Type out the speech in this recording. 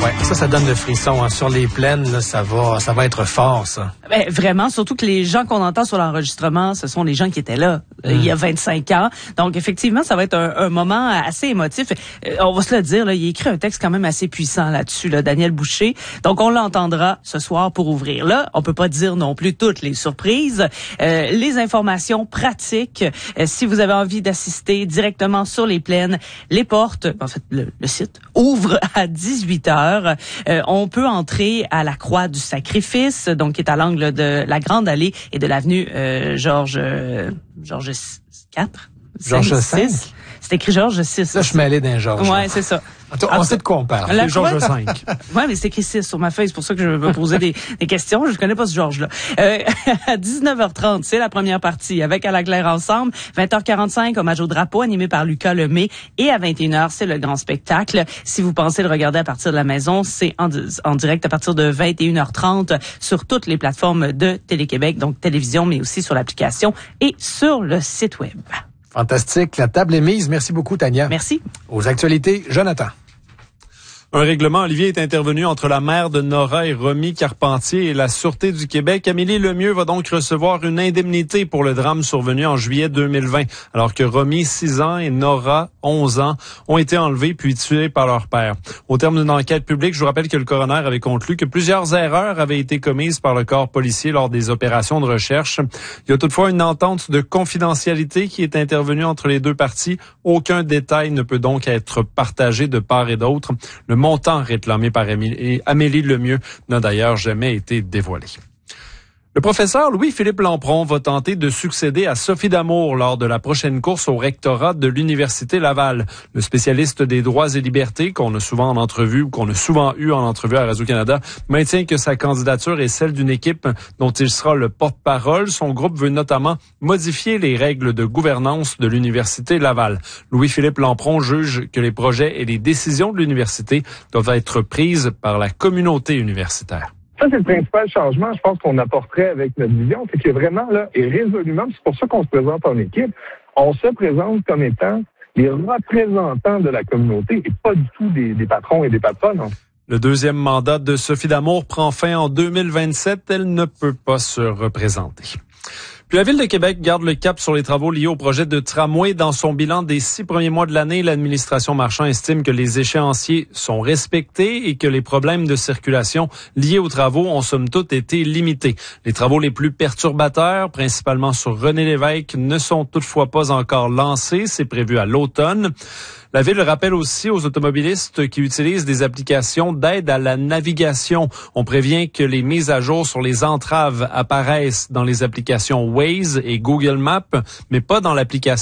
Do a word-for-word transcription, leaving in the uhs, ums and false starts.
Ouais, ça, ça donne le frisson. Hein. Sur les plaines, là, ça va, ça va être fort, ça. Ben, vraiment, surtout que les gens qu'on entend sur l'enregistrement, ce sont les gens qui étaient là mmh. il y a vingt-cinq ans. Donc, effectivement, ça va être un, un moment assez émotif. Euh, on va se le dire, là, il a écrit un texte quand même assez puissant là-dessus, là, Daniel Boucher. Donc, on l'entendra ce soir pour ouvrir. Là, on peut pas dire non plus toutes les surprises. Euh, les informations pratiques, euh, si vous avez envie d'assister directement sur les plaines, les portes, en fait, le, le site ouvre à dix-huit heures. Euh, on peut entrer à la Croix du Sacrifice, donc qui est à l'angle de la Grande Allée et de l'avenue euh, Georges euh, Georges quatre, Georges cinq. C'est écrit Georges six. Là, je suis mêlé d'un Georges. Ouais, c'est ça. Attends, on sait de quoi on parle. C'est Georges cinq. Ouais, mais c'est écrit six sur ma feuille. C'est pour ça que je vais me poser des, des questions. Je connais pas ce Georges-là. Euh, à dix-neuf heures trente, c'est la première partie avec À la Claire ensemble. vingt heures quarante-cinq, hommage au drapeau animé par Lucas Lemay. Et à vingt et une heures, c'est le grand spectacle. Si vous pensez le regarder à partir de la maison, c'est en, en direct à partir de vingt et une heures trente sur toutes les plateformes de Télé-Québec, donc télévision, mais aussi sur l'application et sur le site web. Fantastique. La table est mise. Merci beaucoup, Tania. Merci. Aux actualités, Jonathan. Un règlement, Olivier, est intervenu entre la mère de Nora et Romy Carpentier et la Sûreté du Québec. Amélie Lemieux va donc recevoir une indemnité pour le drame survenu en juillet deux mille vingt, alors que Romy, six ans, et Nora, onze ans, ont été enlevés puis tués par leur père. Au terme d'une enquête publique, je vous rappelle que le coroner avait conclu que plusieurs erreurs avaient été commises par le corps policier lors des opérations de recherche. Il y a toutefois une entente de confidentialité qui est intervenue entre les deux parties. Aucun détail ne peut donc être partagé de part et d'autre. Le montant réclamé par Amélie Lemieux n'a d'ailleurs jamais été dévoilé. Le professeur Louis-Philippe Lampron va tenter de succéder à Sophie Damour lors de la prochaine course au rectorat de l'Université Laval. Le spécialiste des droits et libertés, qu'on a souvent en entrevue ou qu'on a souvent eu en entrevue à Radio-Canada, maintient que sa candidature est celle d'une équipe dont il sera le porte-parole. Son groupe veut notamment modifier les règles de gouvernance de l'Université Laval. Louis-Philippe Lampron juge que les projets et les décisions de l'université doivent être prises par la communauté universitaire. Ça, c'est le principal changement, je pense, qu'on apporterait avec notre vision. C'est que vraiment, là, et résolument, c'est pour ça qu'on se présente en équipe, on se présente comme étant les représentants de la communauté et pas du tout des, des patrons et des patronnes. Non? Le deuxième mandat de Sophie Damour prend fin en deux mille vingt-sept. Elle ne peut pas se représenter. Puis la Ville de Québec garde le cap sur les travaux liés au projet de tramway. Dans son bilan des six premiers mois de l'année, l'administration Marchand estime que les échéanciers sont respectés et que les problèmes de circulation liés aux travaux ont somme toute été limités. Les travaux les plus perturbateurs, principalement sur René Lévesque, ne sont toutefois pas encore lancés. C'est prévu à l'automne. La Ville rappelle aussi aux automobilistes qui utilisent des applications d'aide à la navigation. On prévient que les mises à jour sur les entraves apparaissent dans les applications Waze et Google Maps, mais pas dans l'application